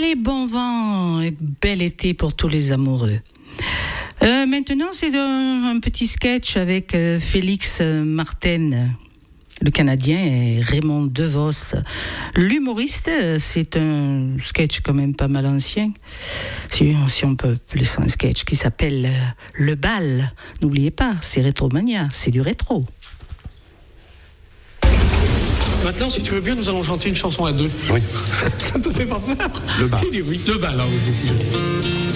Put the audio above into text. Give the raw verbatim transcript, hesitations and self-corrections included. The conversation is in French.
Allez, bon vent et bel été pour tous les amoureux. Euh, maintenant, c'est un, un petit sketch avec euh, Félix Martin, le Canadien, et Raymond DeVos, l'humoriste. C'est un sketch quand même pas mal ancien, si, si on peut appeler ça un sketch, qui s'appelle euh, Le Bal. N'oubliez pas, c'est Rétromania, c'est du rétro. Maintenant, si tu veux bien, nous allons chanter une chanson à deux. Oui. Ça, ça te fait pas peur? Le bal. J'ai dit oui. Le bal, là, oui, c'est si.